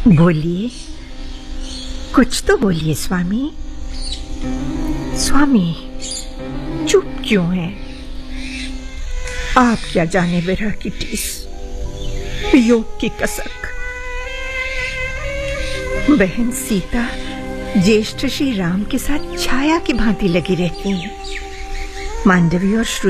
बोलिए, कुछ तो बोलिए स्वामी। स्वामी चुप क्यों है? आप क्या जाने विरह की टीस, वियोग की कसक। बहन सीता ज्येष्ठ श्री राम के साथ छाया की भांति लगी रहती हैं। मांडवी और